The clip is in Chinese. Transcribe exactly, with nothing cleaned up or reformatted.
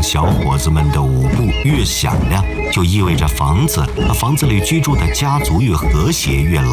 小伙子们的舞步越响亮，就意味着房子和房子里居住的家族越和谐越牢